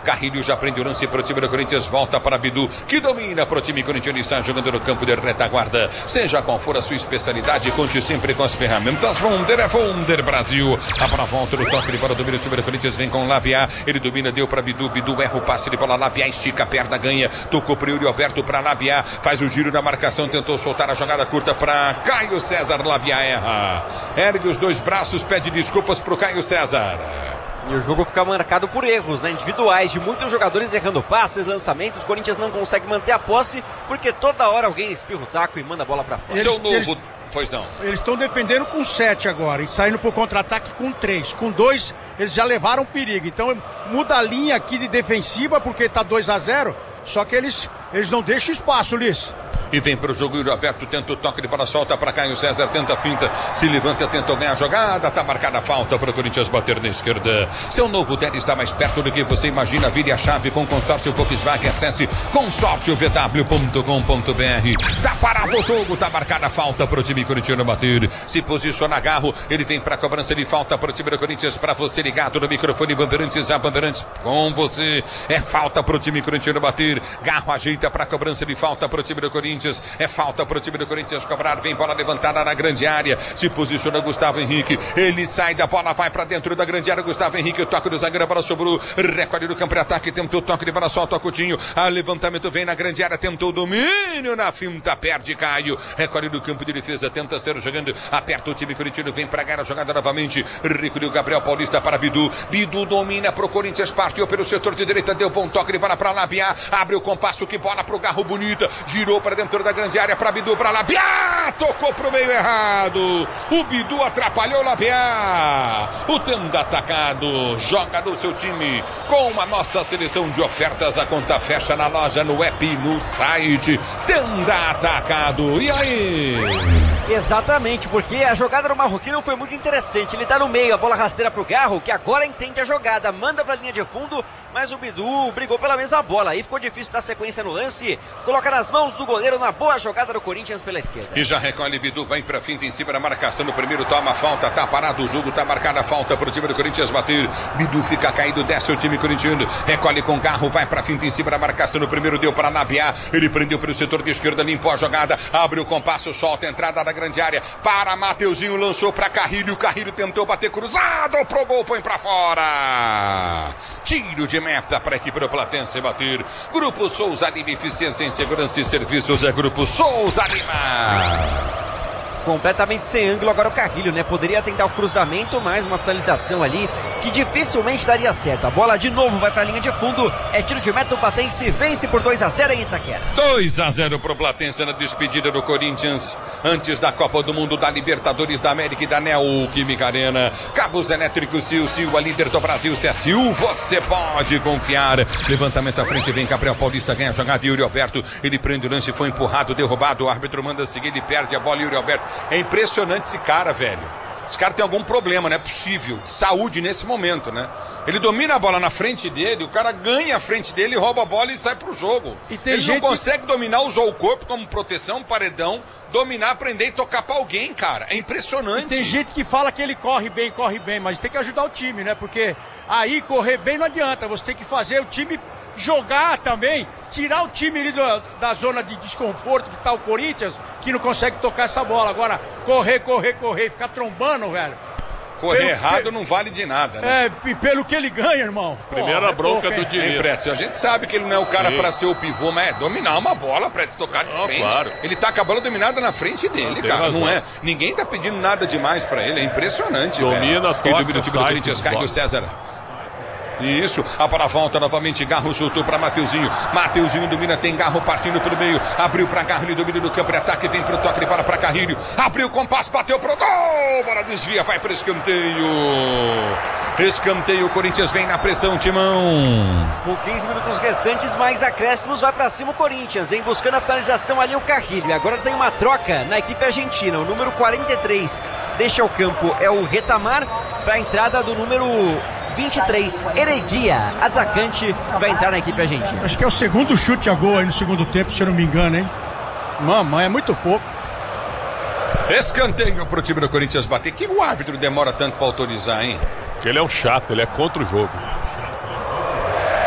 Carrilho já prende o lance para o time do Corinthians. Volta para Bidu, que domina para o time corintiano e está jogando no campo de retaguarda. Seja qual for a sua especialidade, conte sempre com as ferramentas Wonder. É Wonder Brasil. A para a volta do toque para o domínio do time do Corinthians. Vem com o Labiá. Ele domina, deu para Bidu. Bidu erra o passe de bola. Labiá estica a perna, ganha. Tocou para o Yuri Alberto para Labiá. Faz o giro na marcação. Tentou soltar a jogada curta para Caio César. Labiá erra. Ergue os dois braços, pede desculpas para o Caio César. E o jogo fica marcado por erros, né, individuais de muitos jogadores errando passes, lançamentos. O Corinthians não consegue manter a posse porque toda hora alguém espirra o taco e manda a bola pra fora. Seu novo... Pois não. Eles estão defendendo com 7 agora e saindo pro contra-ataque com 3. Com 2, eles já levaram perigo. Então muda a linha aqui de defensiva porque tá 2-0. Só que eles não deixam espaço, Ulisses. E vem para o jogo, Yuri Alberto tenta o toque de bola, solta para Caio César, tenta a finta, se levanta, tenta ganhar a jogada, tá marcada a falta para o Corinthians bater na esquerda. Seu novo Tele está mais perto do que você imagina. Vire a chave com consórcio Volkswagen, acesse consórciovw.com.br. Tá parado o jogo, tá marcada a falta para o time corintiano bater. Se posiciona Garro, ele vem para a cobrança de falta para o time do Corinthians, para você ligado no microfone Bandeirantes, a Bandeirantes com você. É falta para o time corintiano bater. Garro ajeita para a cobrança de falta para o time do Corinthians. É falta para o time do Corinthians cobrar. Vem bola levantada na grande área. Se posiciona Gustavo Henrique. Ele sai da bola, vai para dentro da grande área. Gustavo Henrique, o toque do zagueiro, a bola sobrou. Recolhe do campo de ataque. Tentou o toque de bola, solta o Coutinho. A levantamento vem na grande área. Tentou o domínio na finta. Perde Caio. Recolhe do campo de defesa. Tenta ser jogando. Aperta o time corintiano. Vem para ganhar a jogada novamente. Recolheu Gabriel Paulista para Bidu. Bidu domina para o Corinthians. Partiu pelo setor de direita. Deu bom toque de bola para Labiá. Abre o compasso. Que bola para o Garro bonita. Girou para dentro da grande área para Bidu, para Labiá, tocou pro meio errado, o Bidu atrapalhou o Labiá. O Tenda atacado, joga no seu time com a nossa seleção de ofertas. A conta fecha na loja, no app, no site. Tenda atacado, e aí? Exatamente, porque a jogada do Marroquino foi muito interessante. Ele tá no meio, a bola rasteira pro Garro, que agora entende a jogada, manda pra linha de fundo, mas o Bidu brigou pela mesma bola. Aí ficou difícil dar sequência no lance, coloca nas mãos do goleiro na boa jogada do Corinthians pela esquerda. E já recolhe Bidu, vai pra finta em cima da marcação no primeiro, toma a falta, tá parado o jogo, tá marcada a falta pro time do Corinthians bater. Bidu fica caído, desce o time corintiano, recolhe com Garro, vai pra finta em cima da marcação no primeiro, deu para Labiá, ele prendeu pelo setor de esquerda, limpou a jogada, abre o compasso, solta a entrada da grande área, para Mateuzinho, lançou para Carrilho, Carrilho tentou bater cruzado, pro gol, põe pra fora. Tiro de meta para a equipe do Platense bater. Grupo Souza Lima, eficiência em segurança e serviços, é Grupo Souza Lima. Completamente sem ângulo agora o Carrilho, né? Poderia tentar o cruzamento, mais uma finalização ali que dificilmente daria certo. A bola de novo vai para a linha de fundo. É tiro de meta, o Platense vence por 2-0 em Itaquera. 2-0 pro Platense na despedida do Corinthians antes da Copa do Mundo, da Libertadores, da América e da Neoquímica Arena. Cabos elétricos Sil, Sil, a líder do Brasil. Se é Sil, você pode confiar. Levantamento à frente, vem Gabriel Paulista, ganha a jogada, Yuri Alberto. Ele prende o lance, foi empurrado, derrubado. O árbitro manda seguir, ele perde a bola, Yuri Alberto. É impressionante esse cara, velho. Esse cara tem algum problema, não é possível, de saúde nesse momento, né? Ele domina a bola na frente dele, o cara ganha a frente dele, rouba a bola e sai pro jogo. E tem ele gente não consegue dominar, usar o corpo como proteção, paredão, dominar, prender e tocar pra alguém, cara. É impressionante. E tem gente que fala que ele corre bem, mas tem que ajudar o time, né? Porque aí correr bem não adianta, você tem que fazer o time jogar também, tirar o time ali da zona de desconforto que tá o Corinthians, que não consegue tocar essa bola. Agora, correr, ficar trombando, velho. Correr errado não vale de nada, né? E pelo que ele ganha, irmão. Primeira bronca do Diniz. Pretz, a gente sabe que ele não é o cara pra ser o pivô, mas é dominar uma bola, Pretz, tocar de frente. Claro. Ele tá com a bola dominada na frente dele, cara. Razão. Não é? Ninguém tá pedindo nada demais pra ele, é impressionante, domina, velho. toca, Ele domina o time do sai, Corinthians, Caio bola. César. Isso, a bola volta novamente, Garro soltou para Mateuzinho. Mateuzinho domina, tem Garro partindo pelo meio. Abriu para Garro, ele domina do campo de ataque, vem pro toque de bola para Carrilho. Abriu o compasso, bateu pro gol. Bola desvia, vai pro escanteio. Escanteio, o Corinthians vem na pressão, Timão. Com 15 minutos restantes, mais acréscimos, vai pra cima o Corinthians, vem buscando a finalização ali o Carrilho. E agora tem uma troca na equipe argentina, o número 43 deixa o campo, é o Retamar, para a entrada do número 23, Heredia, atacante, vai entrar na equipe argentina. Acho que é o segundo chute a gol aí no segundo tempo, se eu não me engano, hein? Mamãe, é muito pouco. Escanteio pro time do Corinthians bater. Que o árbitro demora tanto pra autorizar, hein? Porque ele é um chato, ele é contra o jogo.